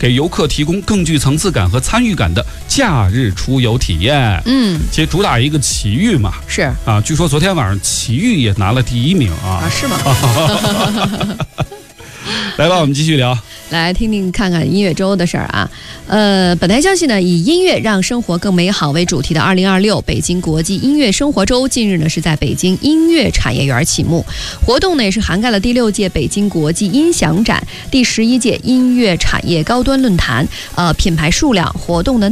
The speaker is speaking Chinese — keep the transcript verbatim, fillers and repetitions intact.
给游客提供更具层次感和参与感的假日出游体验。 嗯， 其实主打一个奇遇嘛， 是啊，据说昨天晚上奇遇也拿了第一名啊。 啊，是吗？ 来吧，我们继续聊。 来听听看看音乐周的事儿啊。呃，本台消息呢，以音乐让生活更美好为主题的二零二六北京国际音乐生活周，近日呢是在北京音乐产业园启幕。活动呢也是涵盖了第六届北京国际音响展、第十一届音乐产业高端论坛、呃品牌数量活动的。